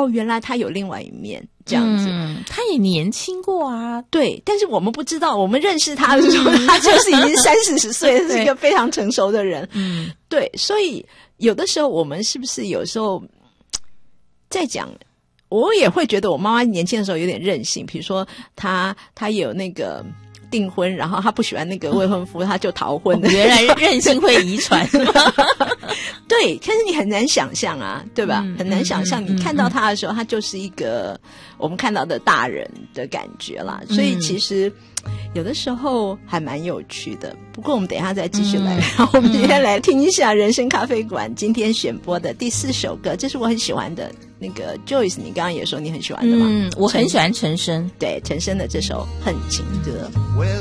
哦，原来他有另外一面这样子。 他也年轻过啊。 对，但是我们不知道，我们认识他的时候，他就是已经30-40岁，是一个非常成熟的人。对，所以有的时候我们是不是有时候在讲，我也会觉得我妈妈年轻的时候有点任性，比如说她也有那个订婚，然后她不喜欢那个未婚夫，她就逃婚。 原来任性会遗传。 对，但是你很难想象啊，对吧？很难想象你看到他的时候，他就是一个我们看到的大人的感觉啦。所以其实有的时候还蛮有趣的。不过我们等一下再继续来聊。我们今天来听一下人生咖啡馆今天选播的第4首歌，这是我很喜欢的那个 Joyce， 你刚刚也说你很喜欢的嘛？ 我很喜欢陈升， 对，陈升的这首《恨情歌》。